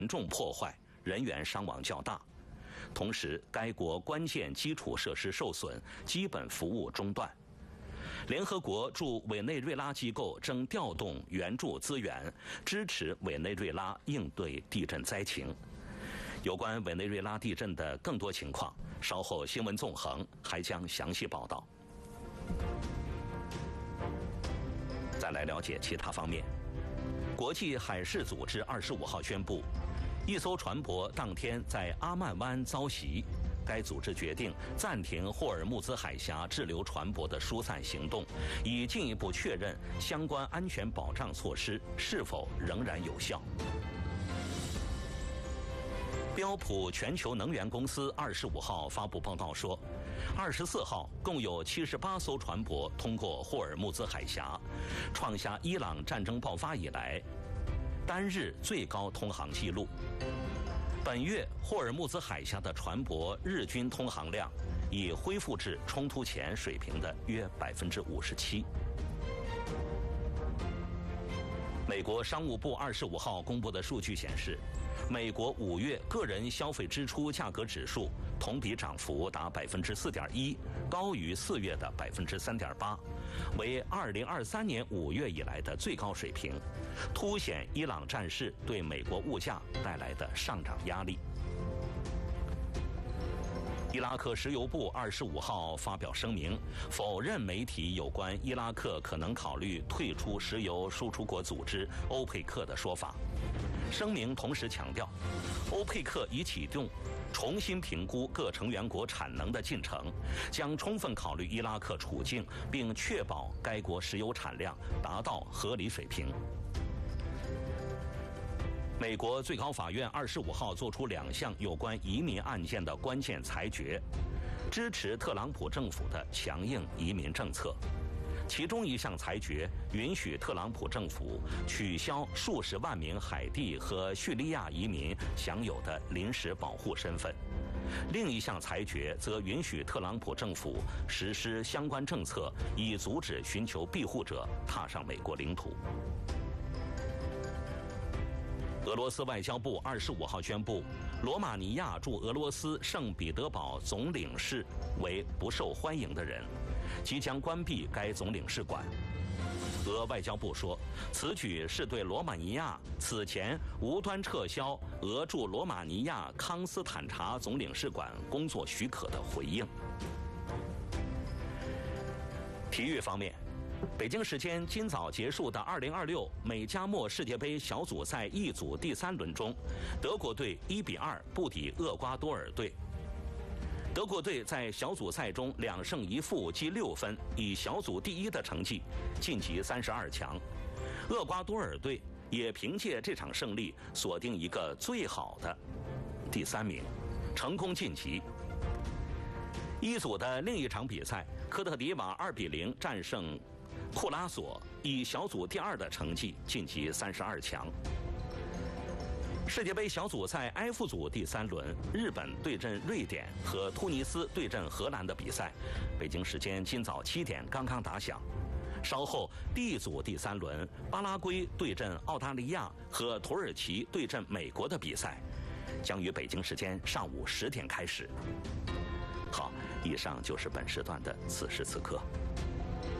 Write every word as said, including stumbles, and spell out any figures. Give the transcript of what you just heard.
重破坏，人员伤亡较大。同时，该国关键基础设施受损，基本服务中断。联合国驻委内瑞拉机构正调动援助资源，支持委内瑞拉应对地震灾情。有关委内瑞拉地震的更多情况，稍后新闻纵横还将详细报道。再来了解其他方面。国际海事组织二十五号宣布，一艘船舶当天在阿曼湾遭袭，该组织决定暂停霍尔木兹海峡滞留船舶的疏散行动，以进一步确认相关安全保障措施是否仍然有效。标普全球能源公司二十五号发布报告说，二十四号共有七十八艘船舶通过霍尔木兹海峡，创下伊朗战争爆发以来单日最高通航纪录。本月霍尔木兹海峡的船舶日均通航量已恢复至冲突前水平的约百分之五十七。美国商务部二十五号公布的数据显示，美国五月个人消费支出价格指数同比涨幅达百分之四点一，高于四月的百分之三点八，为二零二三年五月以来的最高水平，凸显伊朗战事对美国物价带来的上涨压力。伊拉克石油部二十五号发表声明，否认媒体有关伊拉克可能考虑退出石油输出国组织欧佩克的说法。声明同时强调，欧佩克已启动重新评估各成员国产能的进程，将充分考虑伊拉克处境，并确保该国石油产量达到合理水平。美国最高法院二十五号作出两项有关移民案件的关键裁决，支持特朗普政府的强硬移民政策。其中一项裁决允许特朗普政府取消数十万名海地和叙利亚移民享有的临时保护身份，另一项裁决则允许特朗普政府实施相关政策，以阻止寻求庇护者踏上美国领土。俄罗斯外交部二十五号宣布，罗马尼亚驻俄罗斯圣彼得堡总领事为不受欢迎的人，即将关闭该总领事馆。俄外交部说，此举是对罗马尼亚此前无端撤销俄驻罗马尼亚康斯坦察总领事馆工作许可的回应。体育方面，北京时间今早结束的二零二六美加墨世界杯小组赛 E 组第三轮中，德国队一比二不敌厄瓜多尔队。德国队在小组赛中两胜一负积六分，以小组第一的成绩晋级三十二强。厄瓜多尔队也凭借这场胜利锁定一个最好的第三名，成功晋级。一组的另一场比赛，科特迪瓦二比零战胜库拉索，以小组第二的成绩晋级三十二强。世界杯小组赛 F 组第三轮，日本对阵瑞典和突尼斯对阵荷兰的比赛，北京时间今早七点刚刚打响。稍后 D 组第三轮，巴拉圭对阵澳大利亚和土耳其对阵美国的比赛，将于北京时间上午十点开始。好，以上就是本时段的此时此刻。